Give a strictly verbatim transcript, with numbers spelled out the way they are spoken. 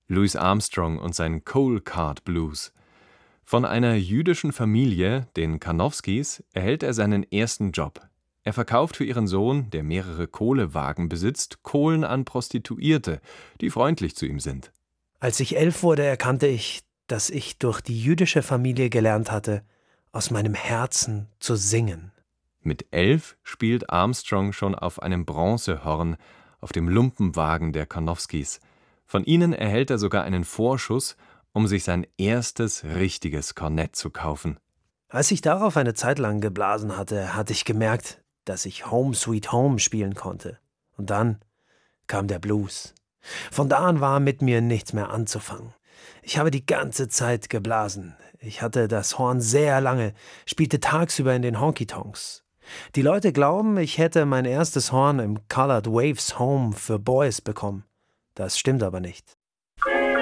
Louis Armstrong und sein Coal Cart Blues. Von einer jüdischen Familie, den Karnowskis, erhält er seinen ersten Job. Er verkauft für ihren Sohn, der mehrere Kohlewagen besitzt, Kohlen an Prostituierte, die freundlich zu ihm sind. Als ich elf wurde, erkannte ich, dass ich durch die jüdische Familie gelernt hatte, aus meinem Herzen zu singen. Mit elf spielt Armstrong schon auf einem Bronzehorn auf dem Lumpenwagen der Karnowskis. Von ihnen erhält er sogar einen Vorschuss, um sich sein erstes richtiges Kornett zu kaufen. Als ich darauf eine Zeit lang geblasen hatte, hatte ich gemerkt, dass ich Home Sweet Home spielen konnte. Und dann kam der Blues. Von da an war mit mir nichts mehr anzufangen. Ich habe die ganze Zeit geblasen. Ich hatte das Horn sehr lange, spielte tagsüber in den Honky-Tonks. Die Leute glauben, ich hätte mein erstes Horn im Colored Waves Home für Boys bekommen. Das stimmt aber nicht.